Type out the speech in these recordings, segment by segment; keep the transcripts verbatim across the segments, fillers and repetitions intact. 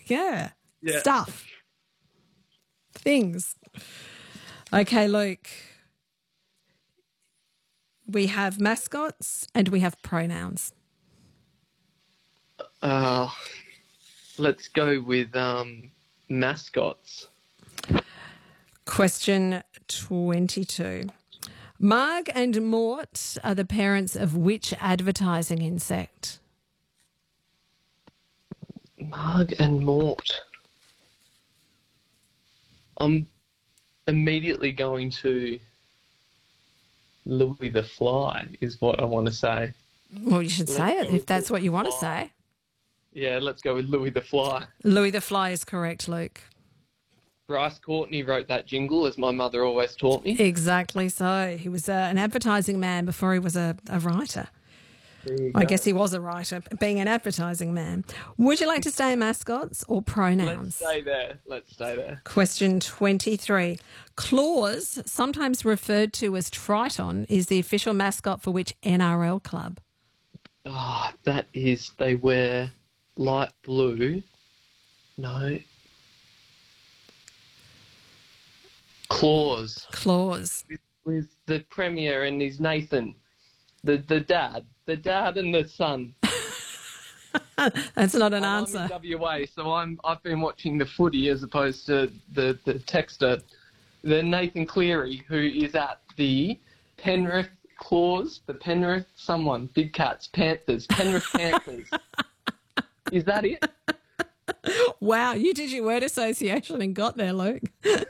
Yeah. Yeah. Stuff. Things. Okay, Luke. We have mascots and we have pronouns. Uh, let's go with um, mascots. Question twenty-two. Marg and Mort are the parents of which advertising insect? Marg and Mort. I'm immediately going to Louis the Fly is what I want to say. Well, you should Let's say go it with if that's what you want to Fly. say. Yeah, let's go with Louis the Fly. Louis the Fly is correct, Luke. Bryce Courtney wrote that jingle, as my mother always taught me. Exactly so. He was uh, an advertising man before he was a, a writer. There you I go. guess he was a writer, being an advertising man. Would you like to stay mascots or Let's pronouns? stay there. Let's stay there. Question twenty-three. Claus, sometimes referred to as Triton, is the official mascot for which N R L club? Oh, that is, they wear light blue. No. Claws. Claus. With, with the Premier and his Nathan. The the dad. The dad and the son. That's not an And I'm answer. in W A, so I'm, I've been watching the footy as opposed to the, the texter. The Nathan Cleary, who is at the Penrith Claws, the Penrith someone, Big Cats, Panthers, Penrith Panthers. Is that it? Wow, you did your word association and got there, Luke.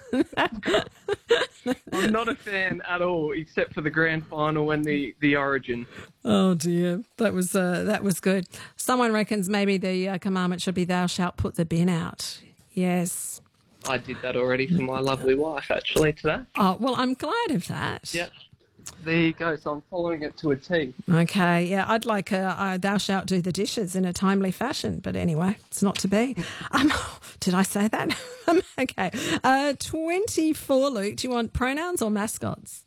I'm not a fan at all, except for the grand final and the, the origin. Oh dear, that was uh, that was good. Someone reckons maybe the uh, commandment should be "Thou shalt put the bin out." Yes. I did that already for my lovely wife, actually, today. Oh well, I'm glad of that. Yep. There you go. So I'm following it to a T. Okay, yeah, I'd like a, uh, "Thou shalt do the dishes" in a timely fashion, but anyway, it's not to be. Um, did I say that? Um, okay, uh, twenty-four, Luke. Do you want pronouns or mascots?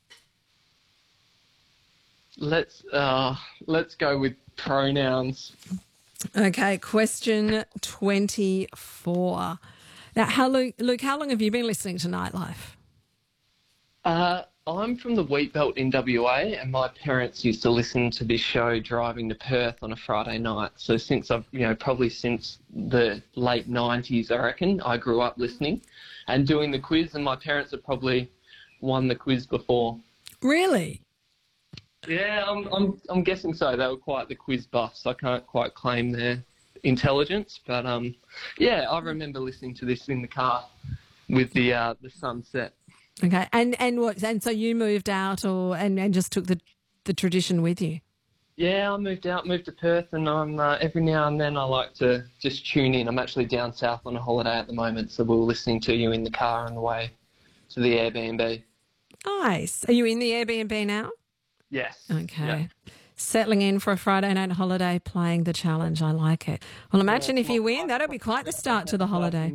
Let's uh, let's go with pronouns. Okay, question twenty-four. Now, how Luke, Luke, how long have you been listening to Nightlife? Uh, I'm from the Wheat Belt in W A, and my parents used to listen to this show driving to Perth on a Friday night. So since I've, you know, probably since the late nineties, I reckon, I grew up listening and doing the quiz, and my parents have probably won the quiz before. Really? Yeah, I'm, I'm, I'm guessing so. They were quite the quiz buffs. I can't quite claim their intelligence, but um, yeah, I remember listening to this in the car with the uh, the sunset. Okay, and and what? And so you moved out, or and, and just took the the tradition with you? Yeah, I moved out, moved to Perth, and I'm uh, every now and then I like to just tune in. I'm actually down south on a holiday at the moment, so we were listening to you in the car on the way to the Airbnb. Nice. Are you in the Airbnb now? Yes. Okay. Yeah. Settling in for a Friday night holiday, playing the challenge. I like it. Well, imagine if you win, that'll be quite the start to the holiday.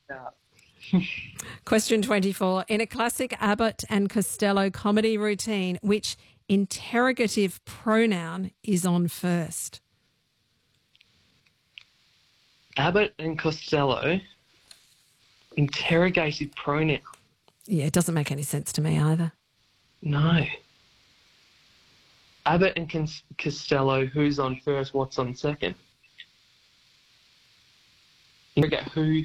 Question twenty-four. In a classic Abbott and Costello comedy routine, which interrogative pronoun is on first? Abbott and Costello, interrogative pronoun. Yeah, it doesn't make any sense to me either. No. Abbott and Cos- Costello, who's on first, what's on second? Interrogate who?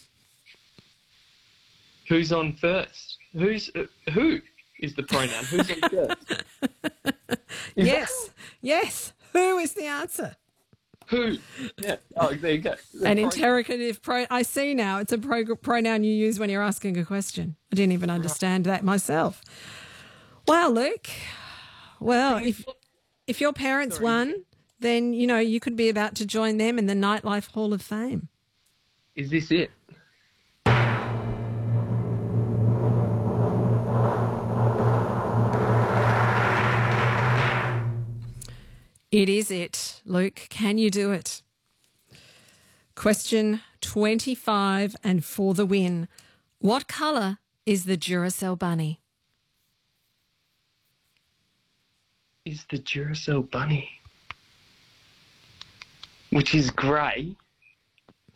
Who's on first? Who's uh, who is the pronoun? Who's on first? Is Yes, that- yes. Who is the answer? who? Yeah. Oh, there you go. The An pro- interrogative pro. I see now. It's a pro- pronoun you use when you're asking a question. I didn't even understand that myself. Wow, Luke. Well, if if your parents Sorry. won, then you know you could be about to join them in the Nightlife Hall of Fame. Is this it? It is it, Luke. Can you do it? Question twenty-five, and for the win. What colour is the Duracell bunny? Is the Duracell bunny, which is grey.